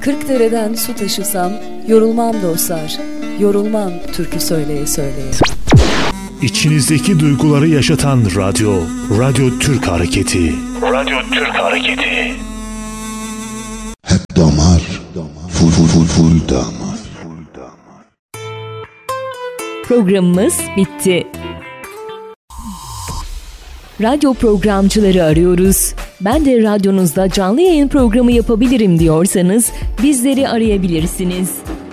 Kırkdere'den su taşısam, yorulmam dostlar, yorulmam türkü söyleye söyleye. İçinizdeki duyguları yaşatan radyo, Radyo Türk Hareketi. Radyo Türk Hareketi. Hep damar, full damar. Programımız bitti. Radyo programcıları arıyoruz. Ben de radyonuzda canlı yayın programı yapabilirim diyorsanız bizleri arayabilirsiniz.